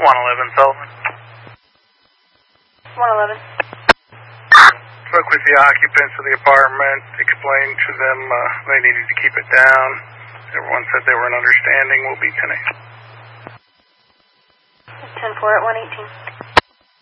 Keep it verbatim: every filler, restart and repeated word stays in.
one eleven, Sullivan. one eleven. Spoke with the occupants of the apartment, explained to them uh, they needed to keep it down. Everyone said they were in understanding. We'll be connected. ten four at one eighteen.